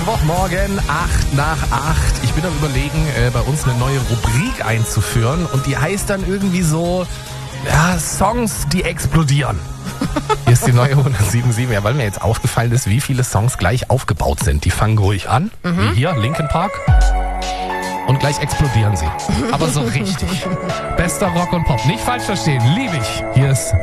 Mittwochmorgen, 8:08. Ich bin am Überlegen, bei uns eine neue Rubrik einzuführen und die heißt dann irgendwie so, ja, Songs, die explodieren. Hier ist die neue 107.7, ja, weil mir jetzt aufgefallen ist, wie viele Songs gleich aufgebaut sind. Die fangen ruhig an, wie hier, Linkin Park. Und gleich explodieren sie. Aber so richtig. Bester Rock und Pop. Nicht falsch verstehen, liebe ich. Hier ist